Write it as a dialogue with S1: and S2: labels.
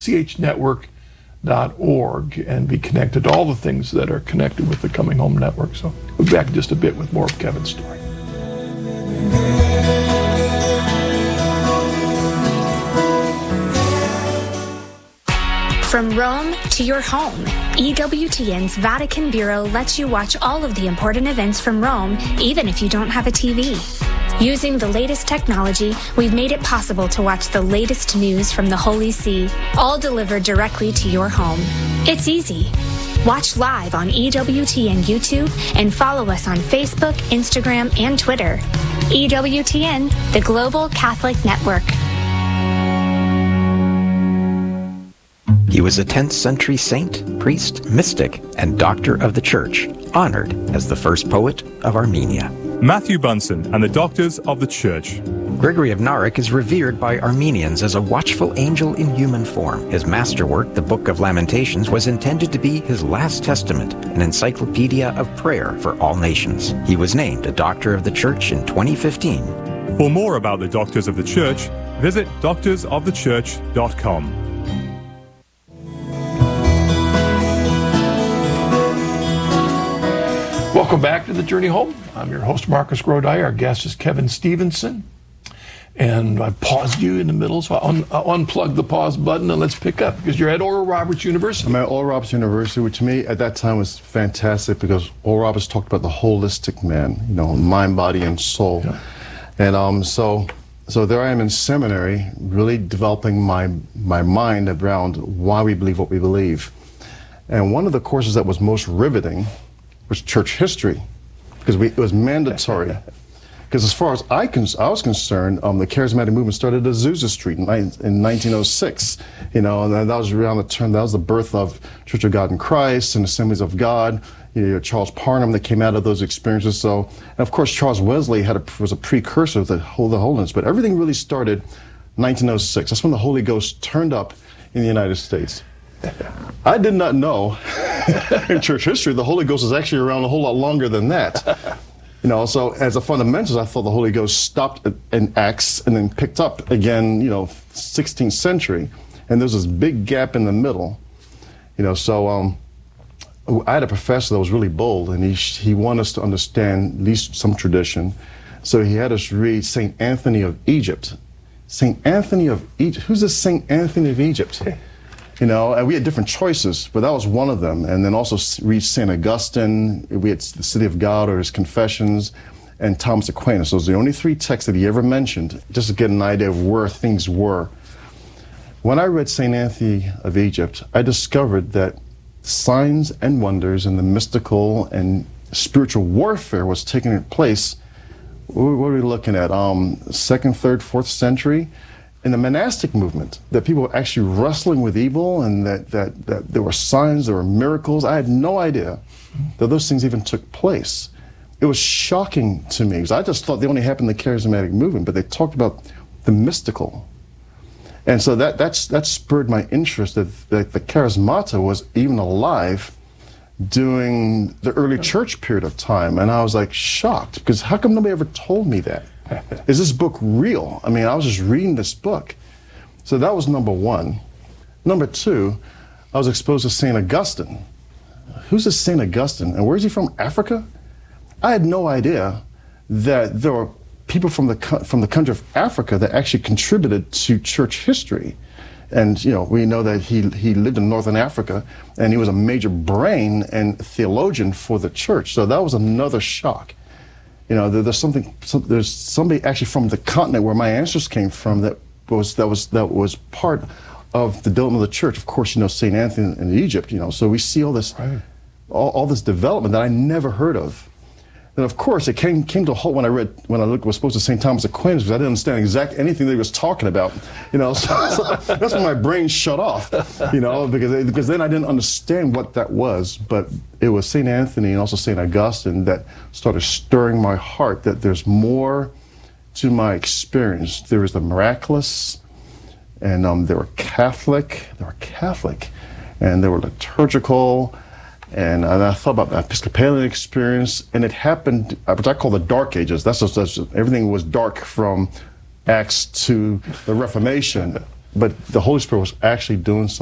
S1: chnetwork.org and be connected to all the things that are connected with the Coming Home Network. So we'll be back in just a bit with more of Kevin's story.
S2: From Rome to your home, EWTN's Vatican Bureau lets you watch all of the important events from Rome, even if you don't have a TV. Using the latest technology, we've made it possible to watch the latest news from the Holy See, all delivered directly to your home. It's easy. Watch live on EWTN YouTube and follow us on Facebook, Instagram, and Twitter. EWTN, the Global Catholic Network.
S3: He was a 10th century saint, priest, mystic, and doctor of the Church, honored as the first poet of Armenia.
S4: Matthew Bunsen and the Doctors of the Church.
S3: Gregory of Narek is revered by Armenians as a watchful angel in human form. His masterwork, the Book of Lamentations, was intended to be his last testament, an encyclopedia of prayer for all nations. He was named a Doctor of the Church in 2015.
S4: For more about the Doctors of the Church, visit doctorsofthechurch.com.
S1: Welcome back to The Journey Home. I'm your host, Marcus Grodi. Our guest is Kevin Stevenson. And I've paused you in the middle, so I'll unplug the pause button and let's pick up, because you're at Oral Roberts University.
S5: I'm at Oral Roberts University, which to me at that time was fantastic, because Oral Roberts talked about the holistic man, you know, mind, body, and soul. Yeah. And so there I am in seminary, really developing my mind around why we believe what we believe. And one of the courses that was most riveting was church history, because it was mandatory. Because as far as I was concerned, the charismatic movement started at Azusa Street in 1906. You know, and that was around the turn. That was the birth of Church of God in Christ and Assemblies of God. You know, Charles Parham that came out of those experiences. So, and of course, Charles Wesley was a precursor of the holiness. But everything really started 1906. That's when the Holy Ghost turned up in the United States. I did not know in church history the Holy Ghost is actually around a whole lot longer than that. You know, so as a fundamentalist, I thought the Holy Ghost stopped in Acts and then picked up again, you know, 16th century. And there's this big gap in the middle. You know, so I had a professor that was really bold, and he wanted us to understand at least some tradition. So he had us read St. Anthony of Egypt. St. Anthony of Egypt? Who's this St. Anthony of Egypt? You know, and we had different choices, but that was one of them. And then also read St. Augustine. We had the City of God or his Confessions, and Thomas Aquinas. Those are the only three texts that he ever mentioned, just to get an idea of where things were. When I read St. Anthony of Egypt, I discovered that signs and wonders and the mystical and spiritual warfare was taking place. What are we looking at? 2nd, 3rd, 4th century? In the monastic movement, that people were actually wrestling with evil, and that there were signs, there were miracles. I had no idea that those things even took place. It was shocking to me, because I just thought they only happened in the charismatic movement, but they talked about the mystical. And so that spurred my interest that the charismata was even alive during the early church period of time. And I was like shocked, because how come nobody ever told me that? Is this book real? I mean, I was just reading this book. So that was number one. Number two, I was exposed to St. Augustine. Who's this St. Augustine? And where's he from? Africa? I had no idea that there were people from the country of Africa that actually contributed to church history. And, you know, we know that he lived in Northern Africa, and he was a major brain and theologian for the church. So that was another shock. You know, there's somebody actually from the continent where my answers came from that was part of the development of the church. Of course, you know, St. Anthony in Egypt, you know, so we see all this, right, all this development that I never heard of. And of course, it came to a halt when I was supposed to St. Thomas Aquinas, because I didn't understand exactly anything that he was talking about. You know, so that's when my brain shut off. You know, because then I didn't understand what that was. But it was St. Anthony and also St. Augustine that started stirring my heart that there's more to my experience. There was the miraculous, and they were Catholic, and they were liturgical. And I thought about the Episcopalian experience, and it happened, which I call the Dark Ages. That's everything was dark from Acts to the Reformation. but the Holy Spirit was actually doing something.